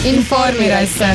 Informiraj se.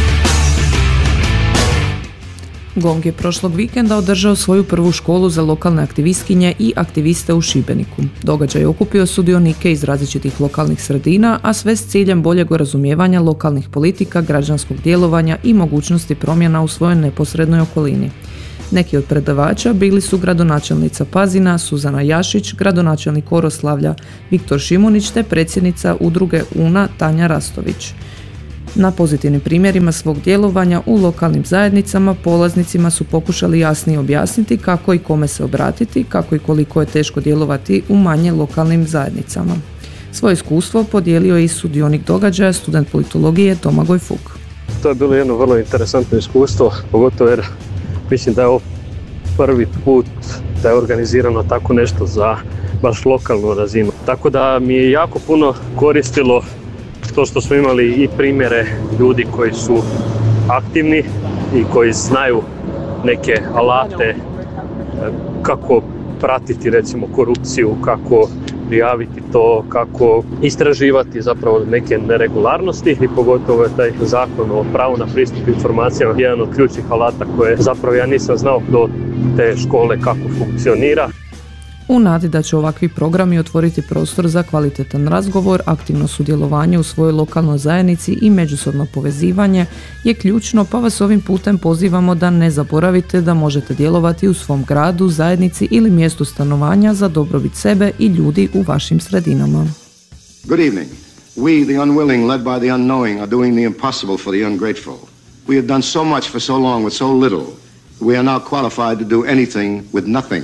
GONG je prošlog vikenda održao svoju prvu školu za lokalne aktivistkinje i aktiviste u Šibeniku. Događaj je okupio sudionike iz različitih lokalnih sredina, a sve s ciljem boljeg razumijevanja lokalnih politika, građanskog djelovanja i mogućnosti promjena u svojoj neposrednoj okolini. Neki od predavača bili su gradonačelnica Pazina Suzana Jašić, gradonačelnik Oroslavlja Viktor Šimunić te predsjednica udruge UNA Tanja Rastović. Na pozitivnim primjerima svog djelovanja u lokalnim zajednicama polaznicima su pokušali jasnije objasniti kako i kome se obratiti, kako i koliko je teško djelovati u manje lokalnim zajednicama. Svoje iskustvo podijelio je i sudionik događaja, student politologije Domagoj Fuk. To je bilo jedno vrlo interesantno iskustvo, pogotovo jer mislim da je ovo prvi put da je organizirano tako nešto za baš lokalnu razinu. Tako da mi je jako puno koristilo to što smo imali i primjere ljudi koji su aktivni i koji znaju neke alate kako pratiti recimo korupciju, kako prijaviti to, kako istraživati zapravo neke neregularnosti i pogotovo je taj zakon o pravu na pristup informacijama jedan od ključnih alata koje zapravo ja nisam znao do te škole kako funkcionira. U nadi da će ovakvi programi otvoriti prostor za kvalitetan razgovor, aktivno sudjelovanje u svojoj lokalnoj zajednici i međusobno povezivanje je ključno, pa vas ovim putem pozivamo da ne zaboravite da možete djelovati u svom gradu, zajednici ili mjestu stanovanja za dobrobit sebe i ljudi u vašim sredinama. Good evening. We, the unwilling, led by the unknowing, are doing the impossible for the ungrateful. We have done so much for so long with so little. We are now qualified to do anything with nothing.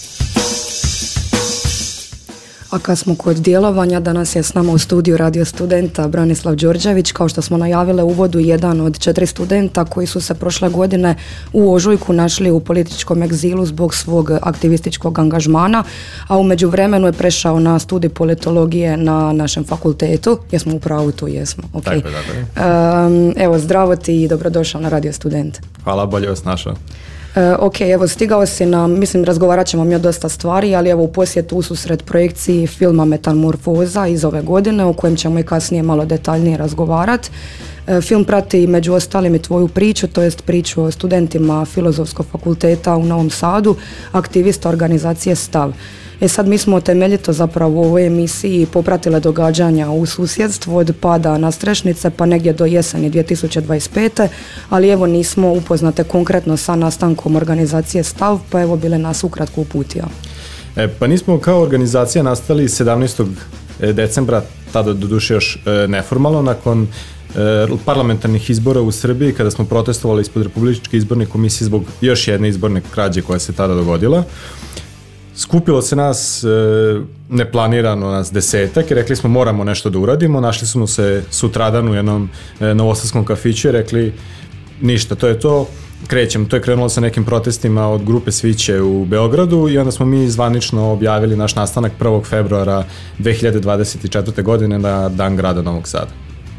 A kad smo kod djelovanja, danas je s nama u studiju Radio Studenta Branislav Đorđević, kao što smo najavile u uvodu, jedan od 4 studenta koji su se prošle godine u ožujku našli u političkom egzilu zbog svog aktivističkog angažmana, a u međuvremenu je prešao na studij politologije na našem fakultetu. Jesmo u pravu tu? Jesmo. Okay. Tako. Evo, zdravo ti i dobrodošao na Radio Student. Hvala, bolje vas našao. Ok, evo stigao si nam, mislim razgovarat ćemo mi o dosta stvari, ali evo u posjetu ususret projekciji filma Metamorfoza iz ove godine, o kojem ćemo i kasnije malo detaljnije razgovarati. Film prati među ostalim i tvoju priču, to jest priču o studentima Filozofskog fakulteta u Novom Sadu, aktivista organizacije Stav. Sad mi smo temeljito zapravo u ovoj emisiji popratile događanja u susjedstvu od pada Nastrešnice pa negdje do jeseni 2025. Ali evo nismo upoznate konkretno sa nastankom organizacije Stav, pa evo bile nas ukratko uputio. Pa nismo kao organizacija nastali 17. decembra, tada doduše još neformalno, nakon parlamentarnih izbora u Srbiji, kada smo protestovali ispod Republičke izborne komisije zbog još jedne izborne krađe koja se tada dogodila. Skupilo se nas neplanirano, nas 10 i rekli smo moramo nešto da uradimo. Našli smo se sutradan u jednom novosadskom kafiću i rekli ništa, to je to, krećemo. To je krenulo sa nekim protestima od grupe Sviće u Beogradu i onda smo mi zvanično objavili naš nastanak 1. februara 2024. godine na Dan grada Novog Sada.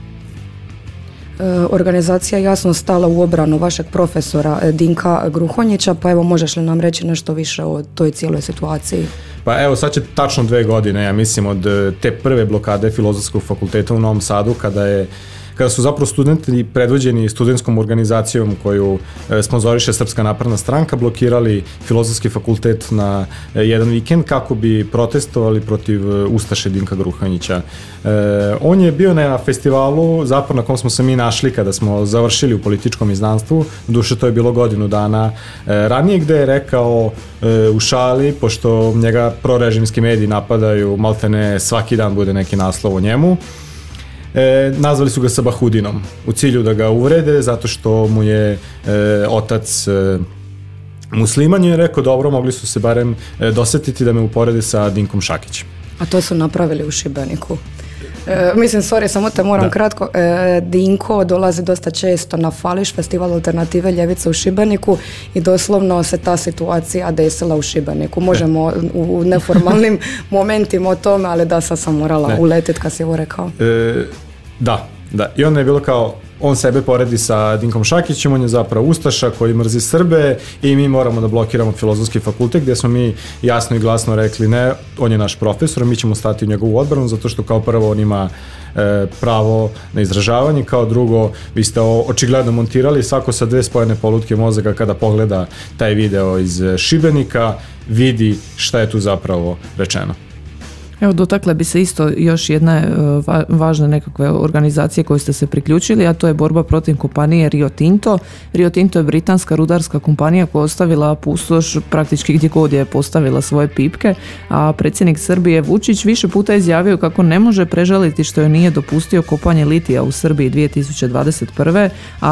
Organizacija jasno stala u obranu vašeg profesora Dinka Gruhonjića, pa evo možeš li nam reći nešto više o toj cijeloj situaciji? Pa evo sad će tačno 2 godine, ja mislim, od te prve blokade Filozofskog fakulteta u Novom Sadu, kada su zapravo studenti predvođeni studentskom organizacijom koju sponzoriše Srpska napredna stranka blokirali Filozofski fakultet na jedan vikend kako bi protestovali protiv ustaše Dinka Gruhonjića. On je bio na festivalu zapravo na kom smo se mi našli kada smo završili u političkom izgnanstvu, duše to je bilo godinu dana ranije, gde je rekao u šali, pošto njega prorežimski mediji napadaju, maltene svaki dan bude neki naslov o njemu. Nazvali su ga Sabahudinom u cilju da ga uvrede zato što mu je otac musliman i je rekao dobro, mogli su se barem dosetiti da me uporede sa Dinkom Šakićem. A to su napravili u Šibeniku. Mislim, sorry, samo te moram kratko. Dinko dolazi dosta često na Fališ, festival alternative ljevice u Šibeniku i doslovno se ta situacija desila u Šibeniku. Možemo u neformalnim momentima o tome, ali da sad sam morala uletiti kad si ovo rekao. Da. I onda je bilo kao, on sebe poredi sa Dinkom Šakićem, on je zapravo ustaša koji mrzi Srbe i mi moramo da blokiramo Filozofski fakultet, gdje smo mi jasno i glasno rekli ne, on je naš profesor, mi ćemo stati u njegovu odbranu zato što kao prvo on ima pravo na izražavanje, kao drugo vi ste očigledno montirali, svako sa 2 spojene polutke mozga kada pogleda taj video iz Šibenika vidi šta je tu zapravo rečeno. Evo, dotakle bi se isto još jedna važne nekakve organizacije koje ste se priključili, a to je borba protiv kompanije Rio Tinto. Rio Tinto je britanska rudarska kompanija koja je ostavila pustoš praktički gdje god je postavila svoje pipke, a predsjednik Srbije Vučić više puta izjavio kako ne može prežaliti što joj nije dopustio kopanje litija u Srbiji 2021. a